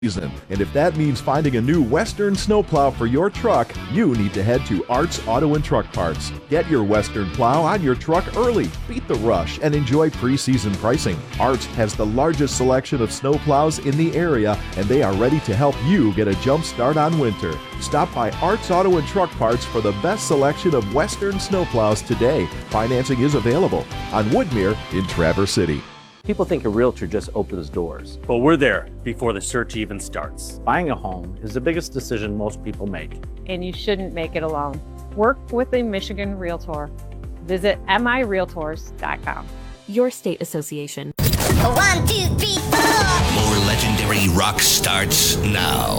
season. And if that means finding a new Western snowplow for your truck, you need to head to Arts Auto and Truck Parts. Get your Western plow on your truck early, beat the rush, and enjoy pre-season pricing. Arts has the largest selection of snowplows in the area, and they are ready to help you get a jump start on winter. Stop by Arts Auto and Truck Parts for the best selection of Western snowplows today. Financing is available on Woodmere in Traverse City. People think a realtor just opens doors. But we're there before the search even starts. Buying a home is the biggest decision most people make. And you shouldn't make it alone. Work with a Michigan Realtor. Visit mirealtors.com. Your state association. 1, 2, 3, 4. More legendary rock starts now.